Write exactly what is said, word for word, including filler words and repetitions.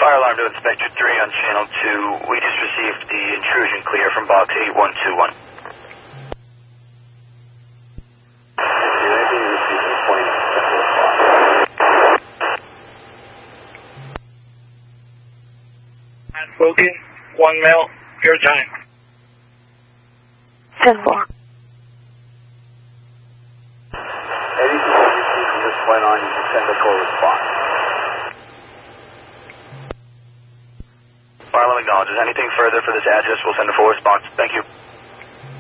fire alarm to Inspector three on channel two. We just received the intrusion clear from box eight one two one. Spoken, one male, your time. ten four. Anything you receive from this point on, you can send a full response. Barlow acknowledges. Anything further for this address, we'll send a full response. Thank you.